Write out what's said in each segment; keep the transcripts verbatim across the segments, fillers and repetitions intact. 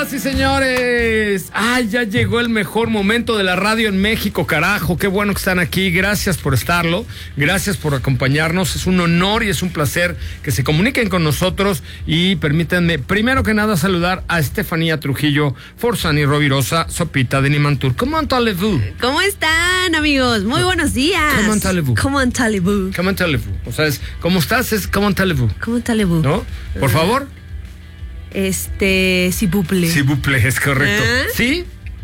Señoras y señores, ay, ya llegó el mejor momento de la radio en México, carajo, qué bueno que están aquí, gracias por estarlo, gracias por acompañarnos, es un honor y es un placer que se comuniquen con nosotros y permítanme, primero que nada, saludar a Estefanía Trujillo, Forzani Rovirosa, Sopita de Nimantur. ¿Cómo allez-vous? ¿Cómo están, amigos? Muy buenos días. ¿Cómo allez-vous? ¿Cómo allez-vous? ¿Cómo allez-vous? O sea, es, ¿cómo estás? Es ¿cómo allez-vous? ¿Cómo allez-vous? ¿No? Por favor. Este, s'il vous plaît. S'il vous plaît, es correcto. ¿Eh? ¿Sí?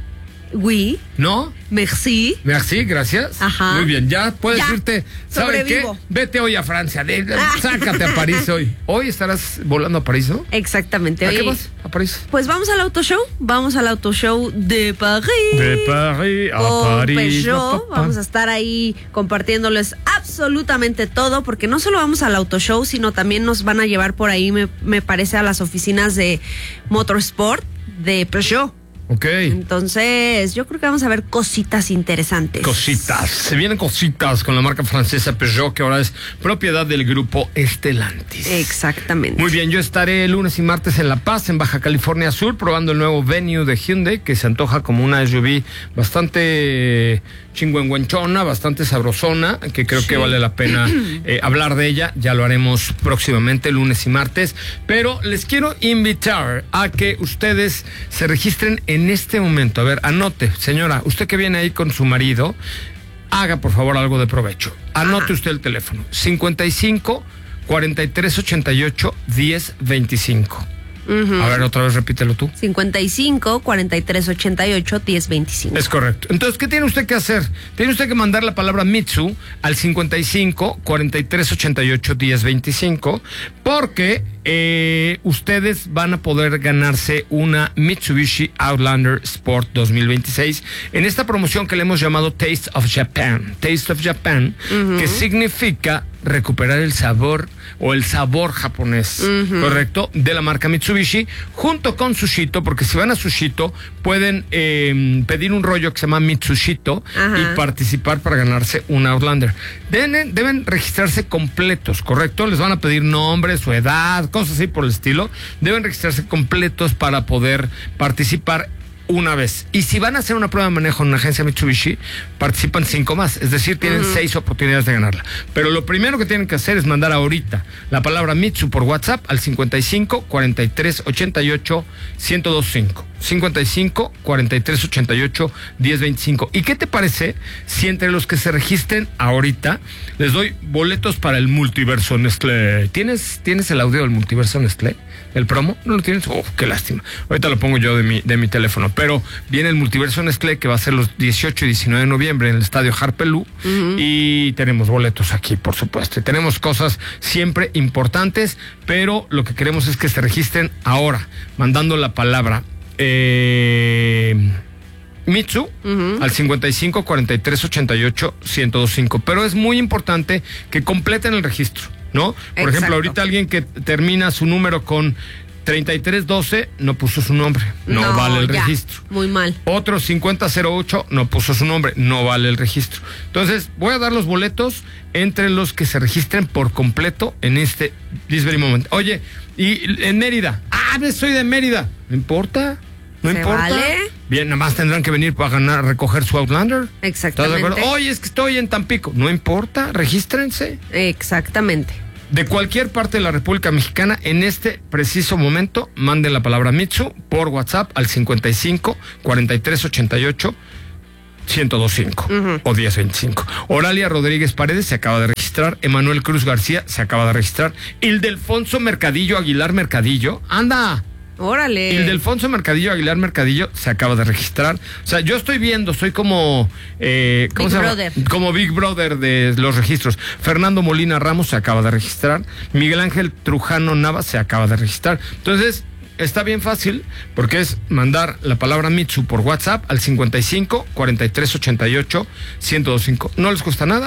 Oui. ¿No? Merci. Merci, gracias. Ajá. Muy bien, ya puedes Ya, irte. ¿Sabes qué? sobrevivo. Vete hoy a Francia, de, de- sácate a París hoy. ¿Hoy estarás volando a París, no? Exactamente. ¿A qué Oye, vas? ¿A París? Pues vamos al auto show. Vamos al auto show de París. De París a Con París. Peugeot. Pa, pa, pa. Vamos a estar ahí compartiéndoles absolutamente todo, porque no solo vamos al auto show, sino también nos van a llevar por ahí, me, me parece, a las oficinas de Motorsport de Peugeot. Ok. Entonces, yo creo que vamos a ver cositas interesantes. Cositas. Se vienen cositas con la marca francesa Peugeot, que ahora es propiedad del grupo Stellantis. Exactamente. Muy bien, yo estaré lunes y martes en La Paz, en Baja California Sur, probando el nuevo Venue de Hyundai, que se antoja como una S U V bastante chingüengüenchona, bastante sabrosona, que creo Sí. que vale la pena eh, hablar de ella. Ya lo haremos próximamente, lunes y martes. Pero les quiero invitar a que ustedes se registren en este momento. A ver, anote, señora, usted que viene ahí con su marido, haga por favor algo de provecho. Anote Ajá. usted el teléfono: cincuenta y cinco, cuarenta y tres, ochenta y ocho, diez, veinticinco. Ujú. A ver, otra vez repítelo tú. cincuenta y cinco, cuarenta y tres, ochenta y ocho, diez, veinticinco. Es correcto. Entonces, ¿qué tiene usted que hacer? Tiene usted que mandar la palabra Mitsu al cincuenta y cinco, cuarenta y tres, ochenta y ocho, diez, veinticinco, porque eh, ustedes van a poder ganarse una Mitsubishi Outlander Sport dos mil veintiséis en esta promoción que le hemos llamado Taste of Japan. Taste of Japan, uh-huh. que significa recuperar el sabor o el sabor japonés, uh-huh. ¿correcto? De la marca Mitsubishi, junto con Sushito, porque si van a Sushito pueden eh, pedir un rollo que se llama Mitsushito uh-huh. y participar para ganarse un Outlander. Deben, deben registrarse completos, ¿correcto? Les van a pedir nombre, su edad, cosas así por el estilo. Deben registrarse completos para poder participar una vez. Y si van a hacer una prueba de manejo en una agencia Mitsubishi, participan cinco más. Es decir, tienen uh-huh. seis oportunidades de ganarla. Pero lo primero que tienen que hacer es mandar ahorita la palabra Mitsu por WhatsApp al cincuenta y cinco, cuarenta y tres, ochenta y ocho, ciento veinticinco. cincuenta y cinco, cuarenta y tres, ochenta y ocho, diez, veinticinco. ¿Y qué te parece si entre los que se registren ahorita les doy boletos para el Multiverso Nestlé? ¿Tienes, ¿tienes el audio del Multiverso Nestlé? ¿El promo? ¿No lo tienes? Oh, qué lástima. Ahorita lo pongo yo de mi, de mi teléfono. Pero viene el Multiverso Nestlé, que va a ser los dieciocho y diecinueve de noviembre en el estadio Harpelú. Uh-huh. Y tenemos boletos aquí, por supuesto. Y tenemos cosas siempre importantes, pero lo que queremos es que se registren ahora, mandando la palabra Eh, Mitsu uh-huh. al cincuenta y cinco, cuarenta y tres, ochenta y ocho, ciento veinticinco. Pero es muy importante que completen el registro, ¿no? Por Exacto. ejemplo, ahorita alguien que termina su número con treinta y tres doce no puso su nombre, no, no vale el ya, registro. Muy mal. Otro cincuenta cero ocho no puso su nombre, no vale el registro. Entonces, voy a dar los boletos entre los que se registren por completo en este this very moment. Oye, y en Mérida, ah, soy de Mérida, no importa. No ¿Se importa. vale? Bien, nada más tendrán que venir para ganar, recoger su Outlander. Exactamente. ¿Estás de acuerdo? Oye, es que estoy en Tampico. No importa, regístrense. Exactamente. De cualquier parte de la República Mexicana, en este preciso momento, manden la palabra Mitsu por WhatsApp al cincuenta y cinco, cuarenta y tres, ochenta y ocho, ciento veinticinco uh-huh. o diez veinticinco. Oralia Rodríguez Paredes se acaba de registrar. Emanuel Cruz García se acaba de registrar. Ildefonso Mercadillo Aguilar Mercadillo. ¡Anda! Órale. Ildefonso Mercadillo Aguilar Mercadillo se acaba de registrar. O sea, yo estoy viendo, soy como eh, ¿cómo Big se llama? Brother. Como Big Brother de los registros. Fernando Molina Ramos se acaba de registrar. Miguel Ángel Trujano Navas se acaba de registrar. Entonces, está bien fácil, porque es mandar la palabra Mitsu por WhatsApp al cincuenta y cinco, cuarenta y tres, ochenta y ocho, ciento veinticinco. No les cuesta nada.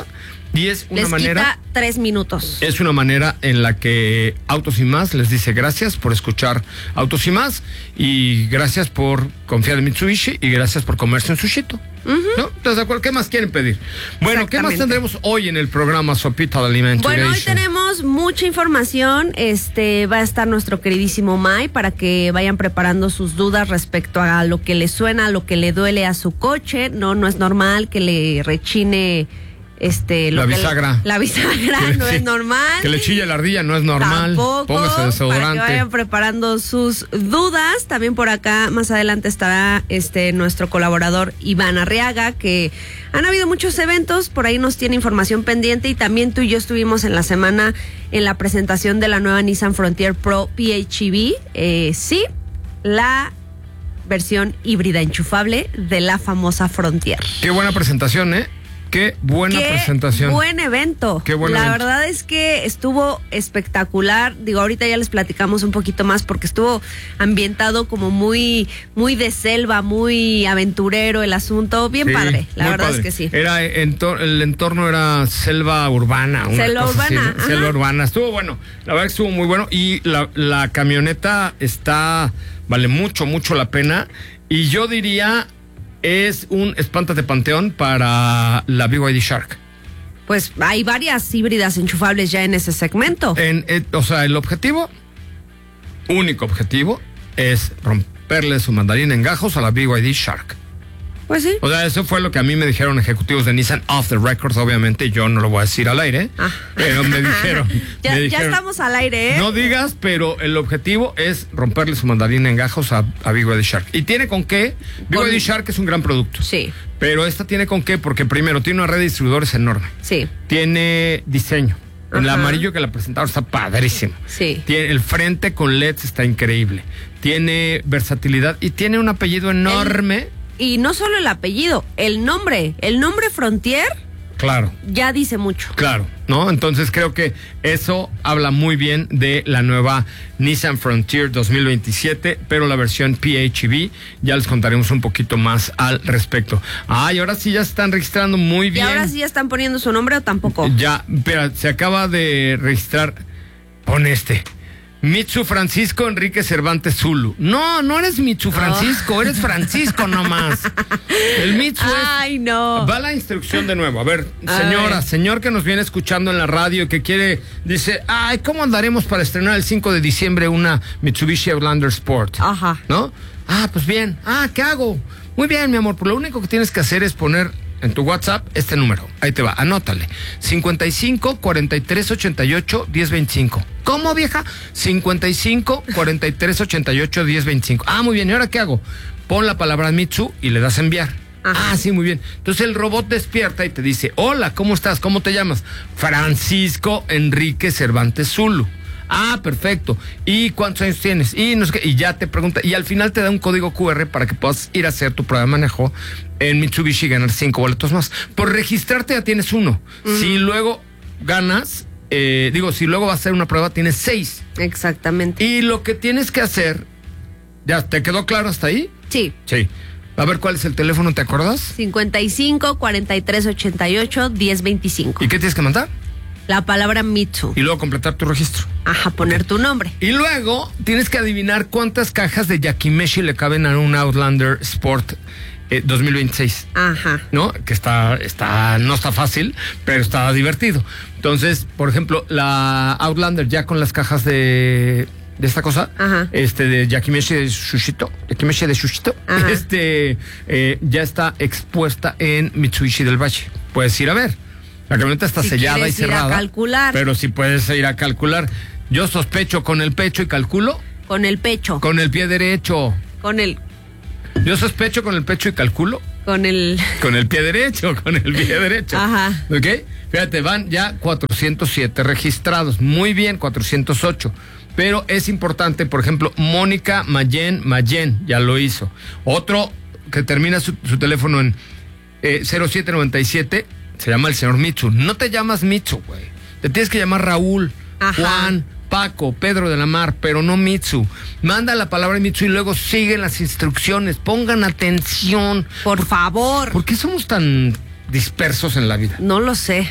Y es una les manera... quita tres minutos. Es una manera en la que Autos y Más les dice gracias por escuchar Autos y Más y gracias por confiar en Mitsubishi y gracias por comerse un sushito. Uh-huh. ¿No? ¿Estás de acuerdo? ¿Qué más quieren pedir? Bueno, ¿qué más tendremos hoy en el programa Sopita de Alimento? Bueno, hoy tenemos mucha información. Este va a estar nuestro queridísimo May para que vayan preparando sus dudas respecto a lo que le suena, a lo que le duele a su coche. No, no es normal que le rechine este lo la que bisagra. Le, la bisagra le, no sí, es normal. Que le chille la ardilla no es normal. Tampoco. Póngase desodorante. Para que vayan preparando sus dudas. También por acá más adelante estará este nuestro colaborador Iván Arriaga, que han habido muchos eventos, por ahí nos tiene información pendiente y también tú y yo estuvimos en la semana en la presentación de la nueva Nissan Frontier Pro P H E V. Eh, sí, la versión híbrida enchufable de la famosa Frontier. Qué buena presentación, ¿eh? Qué buena Qué presentación. Buen evento. Qué buen La evento. verdad es que estuvo espectacular. Digo, ahorita ya les platicamos un poquito más porque estuvo ambientado como muy, muy de selva, muy aventurero el asunto. Bien Sí, padre. La muy verdad padre. es que sí. Era entor- el entorno era selva urbana. Una Selva cosa urbana, así, ¿no? ajá. Selva urbana. Estuvo bueno. La verdad que estuvo muy bueno. Y la, la camioneta está, vale mucho, mucho la pena. Y yo diría, es un espántate panteón para la B Y D Shark. Pues hay varias híbridas enchufables ya en ese segmento. En, eh, o sea, el objetivo, único objetivo, es romperle su mandarín en gajos a la B Y D Shark. Pues sí. O sea, eso fue lo que a mí me dijeron ejecutivos de Nissan off the record, obviamente, yo no lo voy a decir al aire, Ah. pero me dijeron, ya, me ya dijeron, estamos al aire, ¿eh? no digas, pero el objetivo es romperle su mandarín en gajos a, a B Y D Shark. ¿Y tiene con qué? B Y D Shark es un gran producto. Sí. Pero esta tiene con qué, porque primero tiene una red de distribuidores enorme. Sí. Tiene diseño. El Ajá. amarillo que la presentaron está padrísimo. Sí. Tiene el frente con L E Ds está increíble. Tiene versatilidad y tiene un apellido enorme. El, y no solo el apellido, el nombre. El nombre Frontier Claro. ya dice mucho. Claro, ¿no? Entonces creo que eso habla muy bien de la nueva Nissan Frontier dos mil veintisiete, pero la versión P H E V, ya les contaremos un poquito más al respecto. Ay, ahora sí ya se están registrando muy ¿Y bien. ahora sí ya están poniendo su nombre o tampoco? Ya, espera, se acaba de registrar, pon este, Mitsu Francisco Enrique Cervantes Zulu. No, no eres Mitsu Francisco, oh. eres Francisco nomás. El Mitsu es... Ay, no. Va la instrucción de nuevo. A ver, A señora, ver. señor que nos viene escuchando en la radio y que quiere, dice, ay, ¿cómo andaremos para estrenar el cinco de diciembre una Mitsubishi Outlander Sport? Ajá. ¿No? Ah, pues bien. Ah, ¿qué hago? Muy bien, mi amor, pues lo único que tienes que hacer es poner en tu WhatsApp este número. Ahí te va, anótale. cincuenta y cinco, cuarenta y tres, ochenta y ocho, diez veinticinco. ¿Cómo, vieja? cincuenta y cinco, cuarenta y tres, ochenta y ocho, diez veinticinco. Ah, muy bien. ¿Y ahora qué hago? Pon la palabra Mitsu y le das a enviar. Ajá. Ah, sí, muy bien. Entonces el robot despierta y te dice, hola, ¿cómo estás? ¿Cómo te llamas? Francisco Enrique Cervantes Zulu. Ah, perfecto. ¿Y cuántos años tienes? Y, no sé qué, y ya te pregunta. Y al final te da un código Q R para que puedas ir a hacer tu prueba de manejo en Mitsubishi y ganar cinco boletos más. Por registrarte ya tienes uno. Uh-huh. Si luego ganas, eh, digo, si luego vas a hacer una prueba, tienes seis. Exactamente. Y lo que tienes que hacer, ¿ya te quedó claro hasta ahí? Sí. Sí. A ver, ¿cuál es el teléfono? ¿Te acuerdas? cincuenta y cinco, cuarenta y tres, ochenta y ocho, diez veinticinco. ¿Y qué tienes que mandar? La palabra Mitsu. Y luego completar tu registro. Ajá, poner okay. tu nombre. Y luego tienes que adivinar cuántas cajas de Yakimeshi le caben a un Outlander Sport eh, dos mil veintiséis. Ajá. ¿No? Que está, está, no está fácil, pero está divertido. Entonces, por ejemplo, la Outlander ya con las cajas de... de esta cosa, Ajá. este de Yakimeshi de Shushito, Yakimeshi de Shushito, Ajá. este eh, ya está expuesta en Mitsubishi del Valle. Puedes ir a ver. La camioneta está si sellada y cerrada. Ir a calcular. Pero si puedes ir a calcular. Yo sospecho con el pecho y calculo. Con el pecho. Con el pie derecho. Con el. Yo sospecho con el pecho y calculo. Con el. Con el pie derecho, con el pie derecho. Ajá. ¿Ok? Fíjate, van ya cuatrocientos siete registrados. Muy bien, cuatrocientos ocho. Pero es importante, por ejemplo, Mónica Mayen Mayen ya lo hizo. Otro que termina su, su teléfono en eh, cero siete noventa y siete, se llama el señor Mitsu. No te llamas Mitsu, güey. Te tienes que llamar Raúl, Ajá. Juan, Paco, Pedro de la Mar, pero no Mitsu. Manda la palabra Mitsu y luego siguen las instrucciones. Pongan atención. Por favor. ¿Por qué somos tan dispersos en la vida? No lo sé.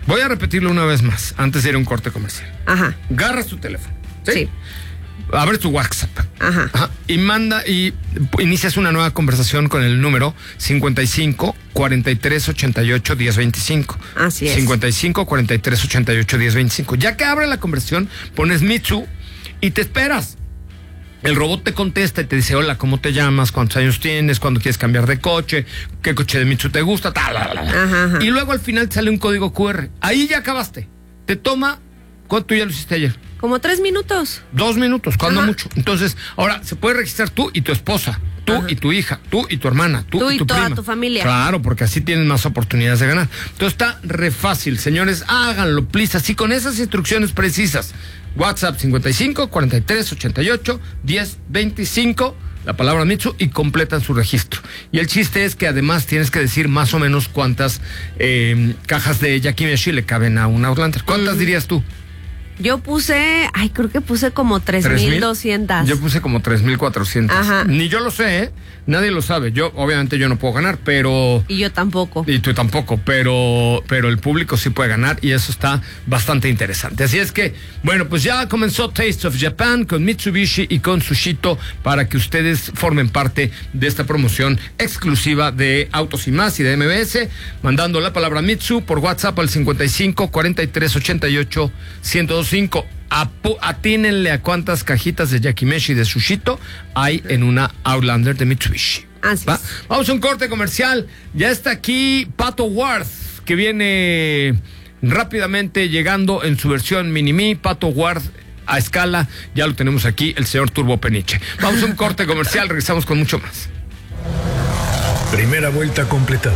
Voy a repetirlo una vez más, antes de ir a un corte comercial. Ajá. Agarras tu teléfono. Sí. Sí. Abres tu WhatsApp. Ajá. Ajá. Y manda y inicias una nueva conversación con el número cincuenta y cinco, cuarenta y tres, ochenta y ocho, diez, veinticinco. Así es. cincuenta y cinco, cuarenta y tres, ochenta y ocho, diez, veinticinco. Ya que abre la conversación, pones Mitsu y te esperas. El robot te contesta y te dice, hola, ¿cómo te llamas? ¿Cuántos años tienes? ¿Cuándo quieres cambiar de coche? ¿Qué coche de Mitsu te gusta? Tal, tal, tal. Ajá, ajá. Y luego al final te sale un código cu erre. Ahí ya acabaste. Te toma, ¿cuánto ya lo hiciste ayer? Como tres minutos. Dos minutos, cuando Ajá. mucho. Entonces, ahora se puede registrar tú y tu esposa, tú Ajá. y tu hija, tú y tu hermana, tú, Tú y y tu toda prima. tu familia. Claro, porque así tienen más oportunidades de ganar. Entonces está re fácil, señores, háganlo, please, así con esas instrucciones precisas. WhatsApp cincuenta y cinco, cuarenta y tres, ochenta y ocho, diez, veinticinco, la palabra Mitsu, y completan su registro. Y el chiste es que además tienes que decir más o menos cuántas eh, cajas de Yakimeshi le caben a un Outlander. ¿Cuántas mm. dirías tú? Yo puse, ay, creo que puse como tres mil doscientas. Yo puse como tres mil cuatrocientas. Ajá. Ni yo lo sé, ¿eh? Nadie lo sabe. Yo, obviamente, yo no puedo ganar, pero... Y yo tampoco. Y tú tampoco, pero, pero el público sí puede ganar y eso está bastante interesante. Así es que, bueno, pues ya comenzó Taste of Japan con Mitsubishi y con Sushito para que ustedes formen parte de esta promoción exclusiva de Autos y Más y de M B S, mandando la palabra Mitsu por WhatsApp al cincuenta y cinco, cuarenta y tres, ochenta y ocho, ciento veinticinco. Atínenle a cuántas cajitas de Yakimeshi y de Sushito hay en una Outlander de Mitsubishi. Así ¿Va? es. Vamos a un corte comercial. Ya está aquí Pato Ward, que viene rápidamente llegando en su versión mini-me. Pato Ward a escala, ya lo tenemos aquí, el señor Turbo Peniche. Vamos a un corte comercial, regresamos con mucho más. Primera vuelta completada.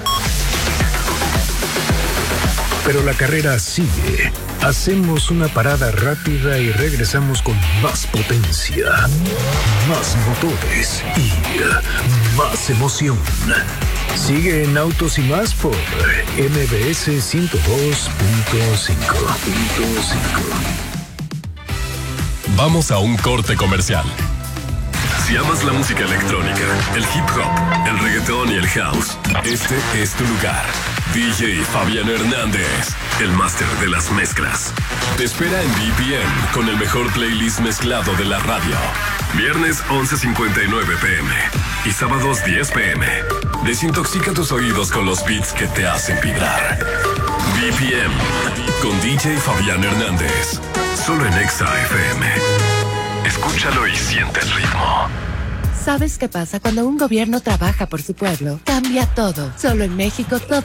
Pero la carrera sigue. Hacemos una parada rápida y regresamos con más potencia, más motores y más emoción. Sigue en Autos y Más por M B S ciento dos punto cinco. Vamos a un corte comercial. Si amas la música electrónica, el hip hop, el reggaetón y el house, este es tu lugar. D J Fabián Hernández, el máster de las mezclas. Te espera en B P M con el mejor playlist mezclado de la radio. Viernes once cincuenta y nueve pm y sábados diez pm. Desintoxica tus oídos con los beats que te hacen vibrar. B P M con D J Fabián Hernández. Solo en Exa F M. Escúchalo y siente el ritmo. ¿Sabes qué pasa cuando un gobierno trabaja por su pueblo? Cambia todo. Solo en México todo